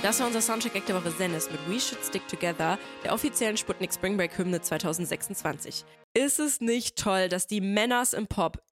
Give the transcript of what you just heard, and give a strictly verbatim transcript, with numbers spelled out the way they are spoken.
Das war unser Soundcheck der Woche Zennis mit We Should Stick Together, der offiziellen Sputnik Spring Break Hymne zwanzig sechsundzwanzig. Ist es nicht toll, dass die Männers im Pop